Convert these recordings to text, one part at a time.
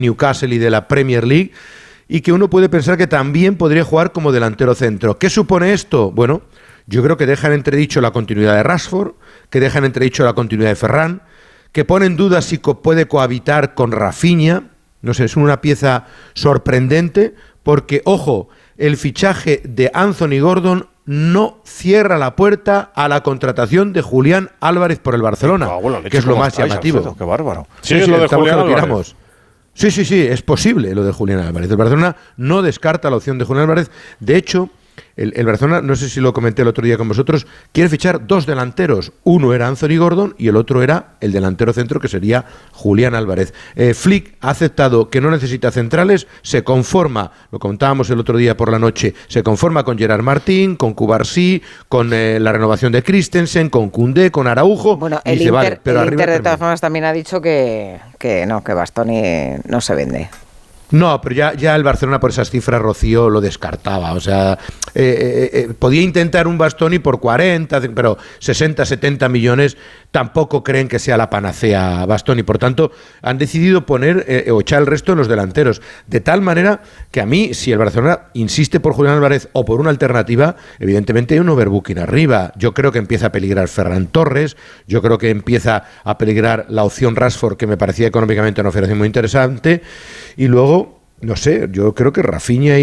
Newcastle y de la Premier League, y que uno puede pensar que también podría jugar como delantero centro. ¿Qué supone esto? Bueno, yo creo que deja en entredicho la continuidad de Rashford, que deja en entredicho la continuidad de Ferran, que pone en duda si puede cohabitar con Rafinha. No sé, es una pieza sorprendente porque, ojo, el fichaje de Anthony Gordon no cierra la puerta a la contratación de Julián Álvarez por el Barcelona, que es lo más llamativo. Alfredo, qué bárbaro. Sí, lo de Julián Álvarez. Sí, es posible lo de Julián Álvarez. El Barcelona no descarta la opción de Julián Álvarez. De hecho, el Barcelona, no sé si lo comenté el otro día con vosotros, quiere fichar 2 delanteros. Uno era Anthony Gordon y el otro era el delantero centro, que sería Julián Álvarez. Flick ha aceptado que no necesita centrales, se conforma, lo contábamos el otro día por la noche, se conforma con Gerard Martín, con Cubarsí, con la renovación de Christensen, con Koundé, con Araujo. Bueno, y el dice, Inter, vale, pero el Inter de todas formas también ha dicho que Bastoni no se vende. No, pero ya el Barcelona por esas cifras, Rocío, lo descartaba. O sea, podía intentar un Bastoni por 40, pero 60, 70 millones tampoco creen que sea la panacea Bastoni. Por tanto, han decidido poner o echar el resto en los delanteros. De tal manera que a mí, si el Barcelona insiste por Julián Álvarez o por una alternativa, evidentemente hay un overbooking arriba. Yo creo que empieza a peligrar Ferran Torres, yo creo que empieza a peligrar la opción Rashford, que me parecía económicamente una operación muy interesante, y luego no sé, yo creo que Rafinha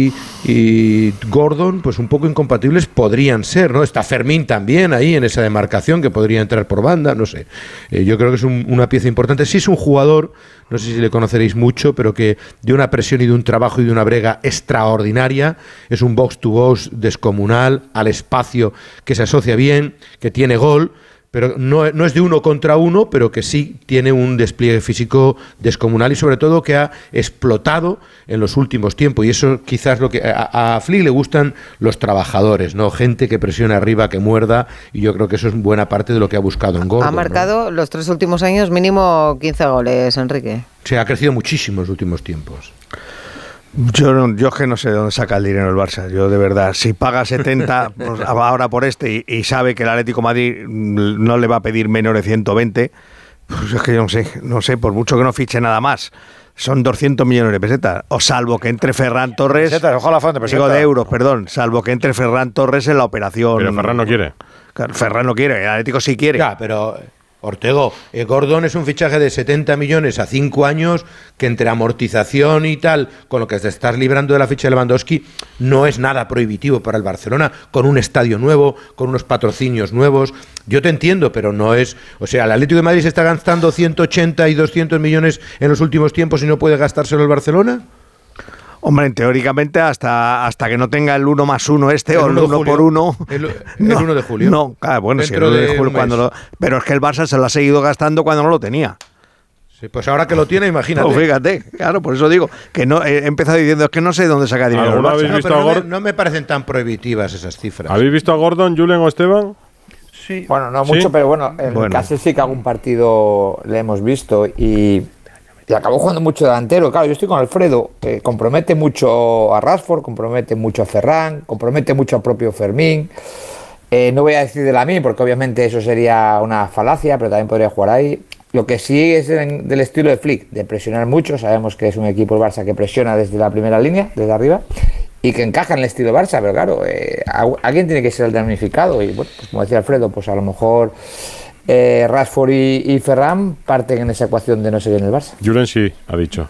y Gordon, pues un poco incompatibles podrían ser, ¿no? Está Fermín también ahí en esa demarcación, que podría entrar por banda, no sé. Yo creo que es una pieza importante. Sí es un jugador, no sé si le conoceréis mucho, pero que de una presión y de un trabajo y de una brega extraordinaria. Es un box to box descomunal, al espacio, que se asocia bien, que tiene gol, pero no es de 1 contra 1, pero que sí tiene un despliegue físico descomunal y sobre todo que ha explotado en los últimos tiempos. Y eso quizás lo que a Flick le gustan los trabajadores, ¿no? Gente que presione arriba, que muerda, y yo creo que eso es buena parte de lo que ha buscado en Gordon. Ha marcado, ¿no?, los 3 últimos años mínimo 15 goles, Enrique. Sí, ha crecido muchísimo en los últimos tiempos. Yo es que no sé de dónde saca el dinero el Barça. Yo de verdad, si paga 70 pues, ahora por y sabe que el Atlético de Madrid no le va a pedir menos de 120, pues es que yo no sé, por mucho que no fiche nada más, son 200 millones de pesetas, o salvo que entre Ferran Torres, pesetas, ojalá fueran de pesetas. Digo de euros, perdón, salvo que entre Ferran Torres en la operación. Pero Ferran no quiere. Claro, Ferran no quiere, el Atlético sí quiere. Ya, pero Ortego, Gordon es un fichaje de 70 millones a 5 años que entre amortización y tal, con lo que te estás librando de la ficha de Lewandowski, no es nada prohibitivo para el Barcelona, con un estadio nuevo, con unos patrocinios nuevos. Yo te entiendo, pero no es... O sea, el Atlético de Madrid se está gastando 180 y 200 millones en los últimos tiempos y no puede gastárselo el Barcelona. Hombre, teóricamente hasta que no tenga el 1 más 1 o el 1 por 1. El 1 de julio. No, claro, bueno, sí, el 1 de julio cuando pero es que el Barça se lo ha seguido gastando cuando no lo tenía. Sí, pues ahora que lo tiene, imagínate. Pues fíjate, claro, por eso digo que no he empezado diciendo es que no sé dónde saca dinero el Barça. No me parecen tan prohibitivas esas cifras. ¿Habéis visto a Gordon, Julen o Esteban? Sí. Bueno, no mucho, pero bueno, en Newcastle sí que algún partido le hemos visto y acabó jugando mucho delantero. Claro, yo estoy con Alfredo, compromete mucho a Rashford, compromete mucho a Ferran, compromete mucho al propio Fermín. No voy a decir de Lamine porque obviamente eso sería una falacia, pero también podría jugar ahí. Lo que sí es del estilo de Flick, de presionar mucho. Sabemos que es un equipo el Barça que presiona desde la primera línea, desde arriba, y que encaja en el estilo Barça, pero claro, alguien tiene que ser el damnificado. Y bueno, pues como decía Alfredo, pues a lo mejor Rashford y Ferran parten en esa ecuación de no seguir en el Barça. Julen sí ha dicho.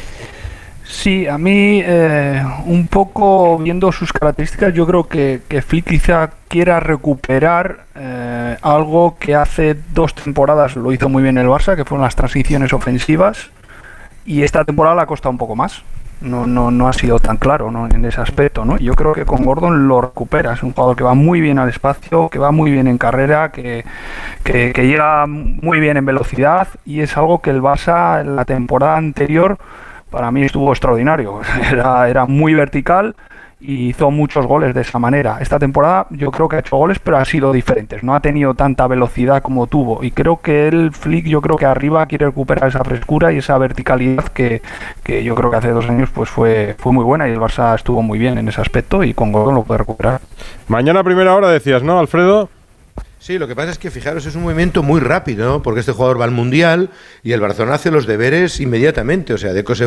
Sí, a mí un poco viendo sus características, yo creo que Flick quizá quiera recuperar algo que hace 2 temporadas lo hizo muy bien el Barça, que fueron las transiciones ofensivas, y esta temporada le ha costado un poco más. No ha sido tan claro, ¿no?, en ese aspecto, ¿no? Yo creo que con Gordon lo recupera. Es un jugador que va muy bien al espacio, que va muy bien en carrera, que llega muy bien en velocidad, y es algo que el Barça en la temporada anterior para mí estuvo extraordinario. Era muy vertical y hizo muchos goles de esa manera. Esta temporada yo creo que ha hecho goles, pero ha sido diferentes. No ha tenido tanta velocidad como tuvo. Y creo que el Flick, yo creo que arriba quiere recuperar esa frescura y esa verticalidad que yo creo que hace 2 años pues fue muy buena, y el Barça estuvo muy bien en ese aspecto, y con Gordon lo puede recuperar. Mañana a primera hora decías, ¿no, Alfredo? Sí, lo que pasa es que, fijaros, es un movimiento muy rápido, ¿no? Porque este jugador va al Mundial y el Barcelona hace los deberes inmediatamente. O sea, Deco se